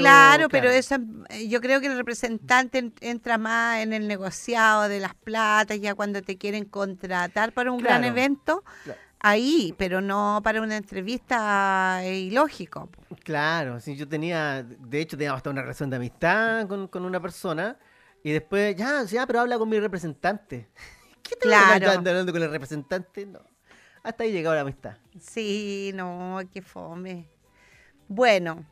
Claro, pero eso, yo creo que el representante entra más en el negociado de las platas, ya cuando te quieren contratar para un gran evento, ahí, pero no para una entrevista, ilógico. Claro, sí, de hecho tenía hasta una relación de amistad con una persona y después, ya, pero habla con mi representante. ¿Qué te hablando con el representante? No, hasta ahí llegaba la amistad. Sí, no, qué fome. Bueno,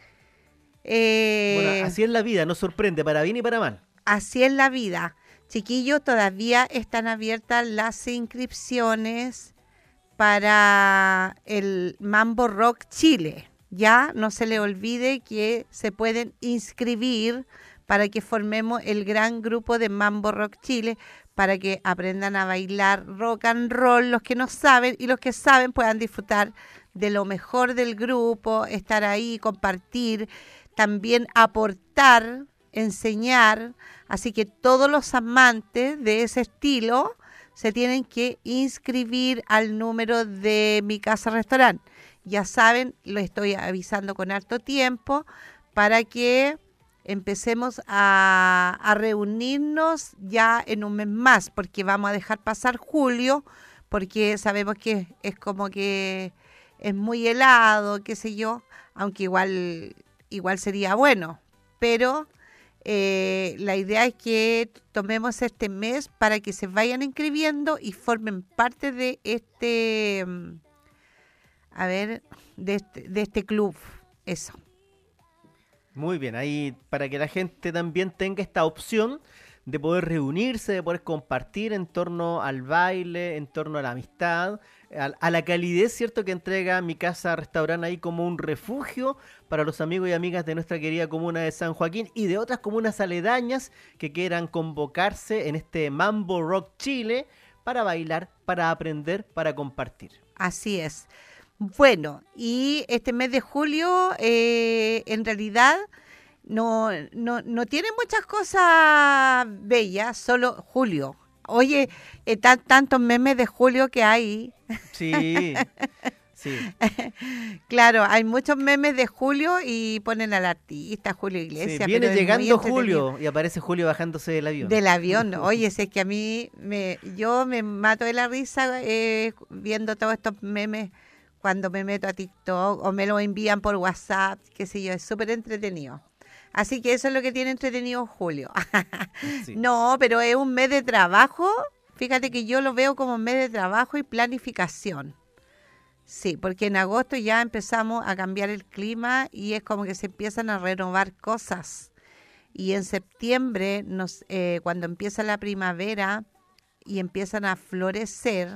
así es la vida, nos sorprende para bien y para mal. Así es la vida. Chiquillos, todavía están abiertas las inscripciones para el Mambo Rock Chile. Ya no se le olvide que se pueden inscribir para que formemos el gran grupo de Mambo Rock Chile, para que aprendan a bailar rock and roll, los que no saben, y los que saben puedan disfrutar de lo mejor del grupo, estar ahí, compartir, también aportar, enseñar. Así que todos los amantes de ese estilo se tienen que inscribir al número de Mi Casa Restaurante. Ya saben, lo estoy avisando con harto tiempo para que empecemos a reunirnos ya en un mes más, porque vamos a dejar pasar julio, porque sabemos que es como que es muy helado, qué sé yo, aunque igual sería bueno, pero la idea es que tomemos este mes para que se vayan inscribiendo y formen parte de de este club, eso. Muy bien, ahí para que la gente también tenga esta opción de poder reunirse, de poder compartir en torno al baile, en torno a la amistad, a la calidez, ¿cierto?, que entrega Mi Casa Restaurante ahí como un refugio para los amigos y amigas de nuestra querida comuna de San Joaquín y de otras comunas aledañas que quieran convocarse en este Mambo Rock Chile para bailar, para aprender, para compartir. Así es. Bueno, y este mes de julio en realidad no tiene muchas cosas bellas, solo julio. Oye, tantos memes de julio que hay. Sí, sí. Claro, hay muchos memes de julio y ponen al artista Julio Iglesias. Sí, viene llegando Julio y aparece Julio bajándose del avión. Del avión. Oye, es que a mí yo me mato de la risa viendo todos estos memes cuando me meto a TikTok o me lo envían por WhatsApp, qué sé yo, es súper entretenido. Así que eso es lo que tiene entretenido julio. Sí. No, pero es un mes de trabajo. Fíjate que yo lo veo como un mes de trabajo y planificación. Sí, porque en agosto ya empezamos a cambiar el clima y es como que se empiezan a renovar cosas. Y en septiembre, cuando empieza la primavera y empiezan a florecer,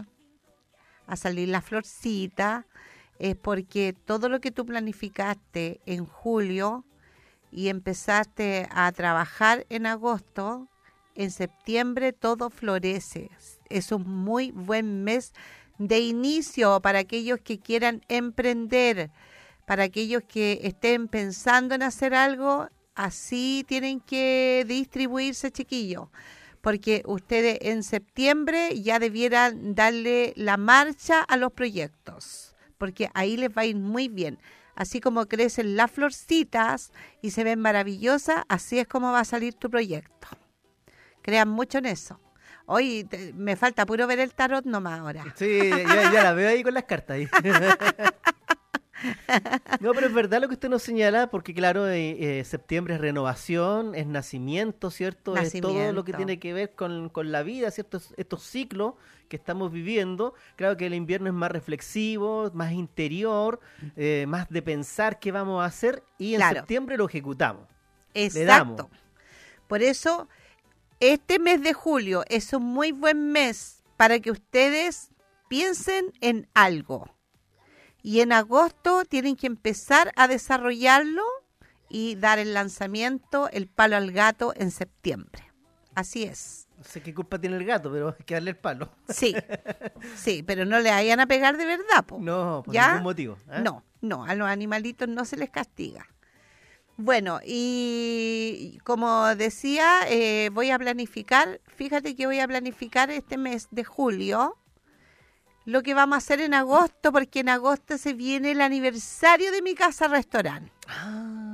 a salir las florcitas, es porque todo lo que tú planificaste en julio y empezaste a trabajar en agosto, en septiembre todo florece. Es un muy buen mes de inicio para aquellos que quieran emprender, para aquellos que estén pensando en hacer algo, así tienen que distribuirse, chiquillos. Porque ustedes en septiembre ya debieran darle la marcha a los proyectos, porque ahí les va a ir muy bien. Así como crecen las florcitas y se ven maravillosas, así es como va a salir tu proyecto. Crean mucho en eso. Hoy me falta puro ver el tarot nomás ahora. Sí, ya la veo ahí con las cartas. Ahí. No, pero es verdad lo que usted nos señala, porque claro, septiembre es renovación, es nacimiento, ¿cierto? Es todo lo que tiene que ver con la vida, ¿cierto? Estos ciclos que estamos viviendo. Claro que el invierno es más reflexivo, más interior, más de pensar qué vamos a hacer, y en septiembre lo ejecutamos. Exacto. Por eso, este mes de julio es un muy buen mes para que ustedes piensen en algo. Y en agosto tienen que empezar a desarrollarlo y dar el lanzamiento, el palo al gato en septiembre. Así es. No sé qué culpa tiene el gato, pero hay que darle el palo. Sí, pero no le vayan a pegar de verdad, po. No, por ¿Ya? ningún motivo. No, a los animalitos no se les castiga. Bueno, y como decía, voy a planificar, fíjate que voy a planificar este mes de julio lo que vamos a hacer en agosto, porque en agosto se viene el aniversario de Mi Casa Restaurante.